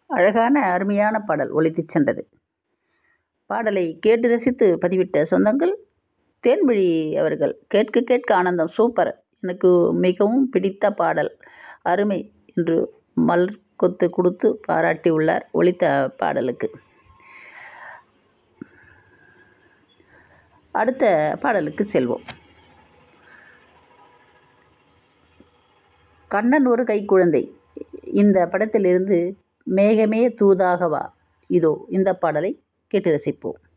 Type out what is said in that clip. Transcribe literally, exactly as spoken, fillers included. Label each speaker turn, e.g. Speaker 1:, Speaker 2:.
Speaker 1: அழகான அருமையான பாடல் ஒலித்துச் சென்றது. பாடலை கேட்டு ரசித்து பதிவிட்ட சொந்தங்கள் தேன்மொழி அவர்கள், கேட்க கேட்க ஆனந்தம், சூப்பர், எனக்கு மிகவும் பிடித்த பாடல், அருமை என்று மலர் கொத்து கொடுத்து பாராட்டி உள்ளார் ஒலித்த பாடலுக்கு. அடுத்த பாடலுக்கு செல்வோம். கண்ணன் ஒரு கைக்குழந்தை, இந்த படத்திலிருந்து மேகமே தூதாக வா, இதோ இந்த பாடலை கேட்டு ரசிப்போம்.